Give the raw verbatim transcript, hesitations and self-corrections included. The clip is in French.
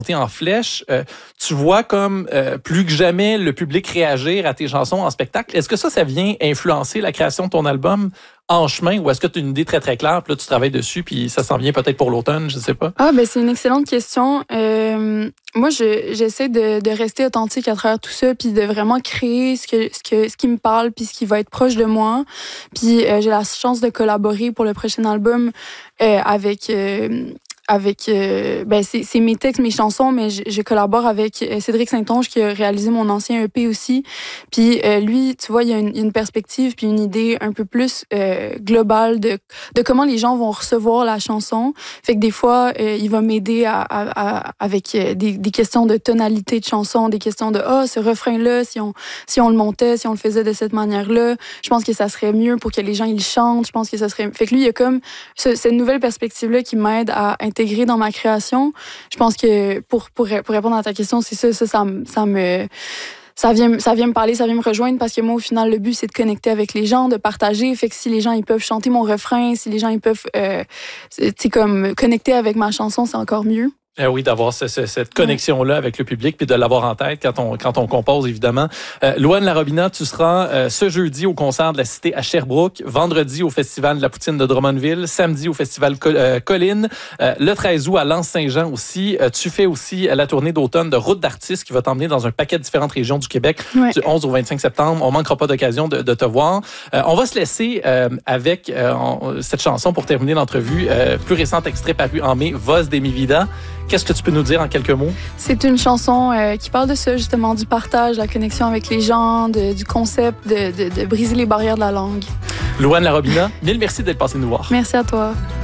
en flèche. Euh, tu vois comme euh, plus que jamais le public réagir à tes chansons en spectacle. Est-ce que ça, ça vient influencer la création de ton album en chemin ou est-ce que tu as une idée très, très claire puis là, tu travailles dessus puis ça s'en vient peut-être pour l'automne, je ne sais pas? Ah, ben c'est une excellente question. Euh, moi, je, j'essaie de, de rester authentique à travers tout ça puis de vraiment créer ce, que, ce, que, ce qui me parle puis ce qui va être proche de moi. Puis euh, j'ai la chance de collaborer pour le prochain album euh, avec... Euh, avec euh, ben c'est, c'est mes textes, mes chansons, mais je, je collabore avec Cédric Saint-Onge qui a réalisé mon ancien E P aussi. Puis euh, lui, tu vois, il y a une, une perspective puis une idée un peu plus euh, globale de, de comment les gens vont recevoir la chanson. Fait que des fois, euh, il va m'aider à, à, à, avec des, des questions de tonalité de chanson, des questions de « Ah, oh, ce refrain-là, si on, si on le montait, si on le faisait de cette manière-là, je pense que ça serait mieux pour que les gens ils le chantent. Je pense que ça serait... » Fait que lui, il y a comme ce, cette nouvelle perspective-là qui m'aide à intégrer dans ma création. Je pense que pour, pour, pour répondre à ta question, c'est ça, ça, ça, ça me... Ça vient, ça vient me parler, ça vient me rejoindre parce que moi, au final, le but, c'est de connecter avec les gens, de partager. Fait que si les gens, ils peuvent chanter mon refrain, si les gens, ils peuvent, euh, tu sais, comme connecter avec ma chanson, c'est encore mieux. Eh oui, d'avoir ce, ce, cette connexion-là avec le public puis de l'avoir en tête quand on, quand on compose, évidemment. Euh, Louane Larobina, tu seras euh, ce jeudi au concert de la Cité à Sherbrooke, vendredi au Festival de la Poutine de Drummondville, samedi au Festival Col- euh, Colline, euh, le treize août à Lens-Saint-Jean aussi. Euh, tu fais aussi la tournée d'automne de Route d'artistes qui va t'emmener dans un paquet de différentes régions du Québec ouais. du onze au vingt-cinq septembre. On manquera pas d'occasion de, de te voir. Euh, on va se laisser euh, avec euh, on, cette chanson pour terminer l'entrevue. Euh, plus récent extrait paru en mai, Voz de mi vida. Qu'est-ce que tu peux nous dire en quelques mots? C'est une chanson euh, qui parle de ça, justement, du partage, la connexion avec les gens, de, du concept de, de, de briser les barrières de la langue. Louane Larobina, mille merci d'être passée nous voir. Merci à toi.